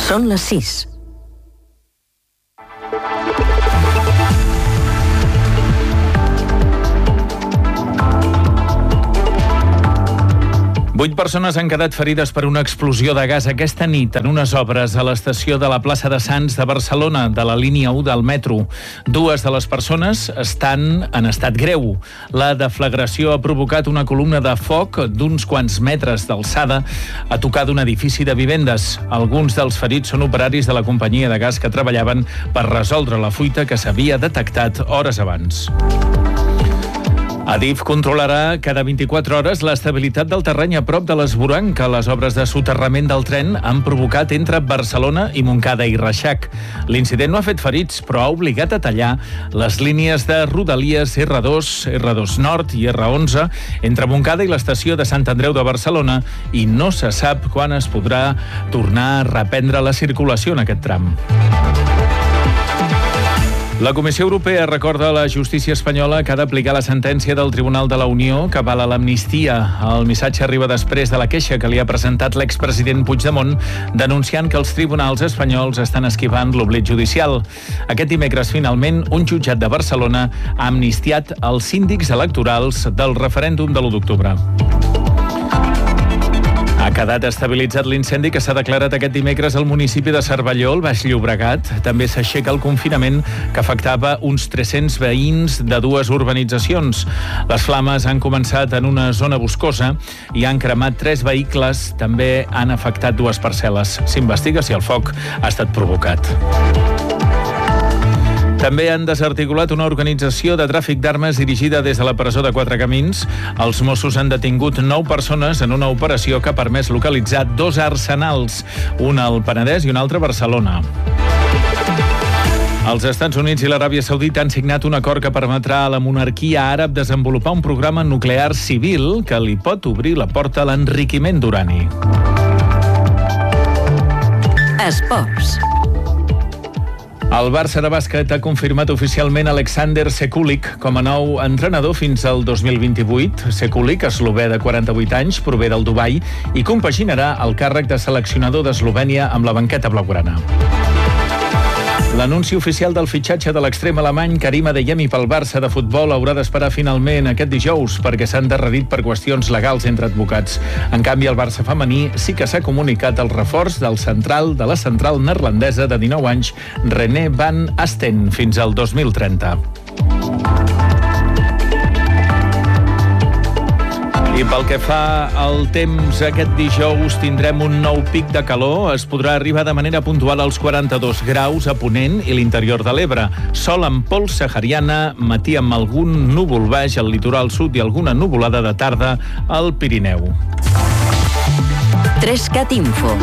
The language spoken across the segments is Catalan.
Són les 6. Vuit persones han quedat ferides per una explosió de gas aquesta nit en unes obres a l'estació de la plaça de Sants de Barcelona, de la línia 1 del metro. Dues de les persones estan en estat greu. La deflagració ha provocat una columna de foc d'uns quants metres d'alçada a tocar d'un edifici de vivendes. Alguns dels ferits són operaris de la companyia de gas que treballaven per resoldre la fuita que s'havia detectat hores abans. Adif controlarà cada 24 hores l'estabilitat del terreny a prop de l'esvoranc que les obres de soterrament del tren han provocat entre Barcelona i Montcada i Reixac. L'incident no ha fet ferits, però ha obligat a tallar les línies de Rodalies R2, R2 Nord i R11 entre Montcada i l'estació de Sant Andreu de Barcelona i no se sap quan es podrà tornar a reprendre la circulació en aquest tram. La Comissió Europea recorda a la justícia espanyola que ha d'aplicar la sentència del Tribunal de la Unió que avala l'amnistia. El missatge arriba després de la queixa que li ha presentat l'expresident Puigdemont denunciant que els tribunals espanyols estan esquivant l'oblit judicial. Aquest dimecres, finalment, un jutjat de Barcelona ha amnistiat els síndics electorals del referèndum de l'1 d'octubre. Ha quedat estabilitzat l'incendi que s'ha declarat aquest dimecres al municipi de Cervelló, al Baix Llobregat. També s'aixeca el confinament que afectava uns 300 veïns de dues urbanitzacions. Les flames han començat en una zona boscosa i han cremat 3 vehicles. També han afectat 2 parcel·les. S'investiga si el foc ha estat provocat. També han desarticulat una organització de tràfic d'armes dirigida des de la presó de Quatre Camins. Els Mossos han detingut 9 persones en una operació que ha permès localitzar 2 arsenals, un al Penedès i un altre a Barcelona. Els Estats Units i l'Aràbia Saudita han signat un acord que permetrà a la monarquia àrab desenvolupar un programa nuclear civil que li pot obrir la porta a l'enriquiment d'urani. Esports. El Barça de bàsquet ha confirmat oficialment Alexander Sekulic com a nou entrenador fins al 2028. Sekulic, eslovè de 48 anys, prové del Dubai i compaginarà el càrrec de seleccionador d'Eslovènia amb la banqueta blaugrana. L'anunci oficial del fitxatge de l'extrem alemany Karim Adeyemi pel Barça de futbol haurà d'esperar finalment aquest dijous perquè s'ha endarrerit per qüestions legals entre advocats. En canvi, el Barça femení sí que s'ha comunicat el reforç del central de la central neerlandesa de 19 anys, René van Asten, fins al 2030. I pel que fa al temps, aquest dijous tindrem un nou pic de calor. Es podrà arribar de manera puntual als 42 graus a Ponent i l'interior de l'Ebre. Sol amb pols sahariana, matí amb algun núvol baix al litoral sud i alguna nuvolada de tarda al Pirineu. 3CAT Info.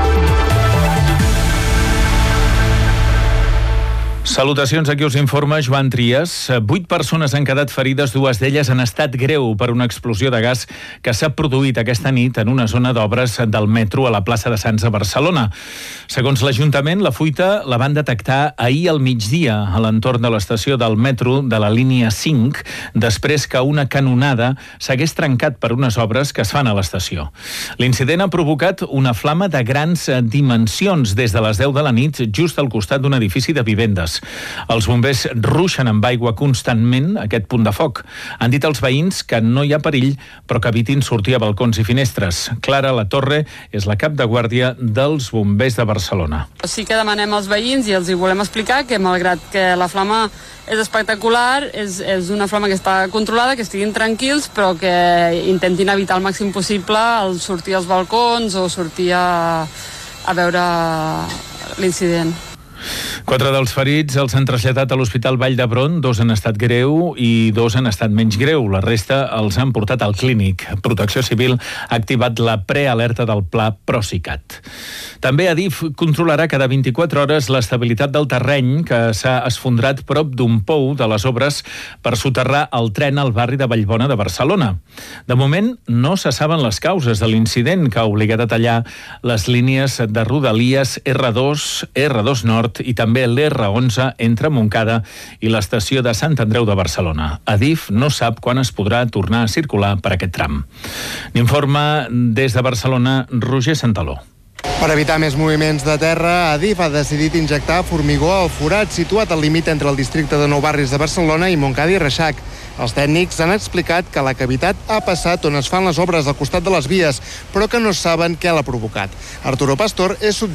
Salutacions, aquí us informa Joan Trias. 8 persones han quedat ferides, 2 d'elles en estat greu per una explosió de gas que s'ha produït aquesta nit en una zona d'obres del metro a la plaça de Sants a Barcelona. Segons l'Ajuntament, la fuita la van detectar ahir al migdia a l'entorn de l'estació del metro de la línia 5, després que una canonada s'hagués trencat per unes obres que es fan a l'estació. L'incident ha provocat una flama de grans dimensions des de les 10 de la nit just al costat d'un edifici de vivendes. Els bombers ruixen amb aigua constantment aquest punt de foc. Han dit als veïns que no hi ha perill, però que evitin sortir a balcons i finestres. Clara Latorre és la cap de guàrdia dels bombers de Barcelona. Sí que demanem als veïns i els hi volem explicar que malgrat que la flama és espectacular, és una flama que està controlada, que estiguin tranquils, però que intentin evitar al màxim possible el sortir als balcons o sortir a veure l'incident. 4 dels ferits els han traslladat a l'Hospital Vall d'Hebron, 2 en estat greu i 2 en estat menys greu. La resta els han portat al clínic. Protecció Civil ha activat la prealerta del pla Procicat. També Adif controlarà cada 24 hores l'estabilitat del terreny que s'ha esfondrat prop d'un pou de les obres per soterrar el tren al barri de Vallbona de Barcelona. De moment no se saben les causes de l'incident que ha obligat a tallar les línies de Rodalies R2, R2 Nord i també l'R11 entre Montcada i l'estació de Sant Andreu de Barcelona. Adif no sap quan es podrà tornar a circular per aquest tram. N'informa des de Barcelona Roger Santaló. Per evitar més moviments de terra, Adif ha decidit injectar formigó al forat situat al límit entre el districte de Nou Barris de Barcelona i Montcada i Reixac. Els tècnics han explicat que la cavitat ha passat on es fan les obres al costat de les vies, però que no saben què l'ha provocat. Arturo Pastor és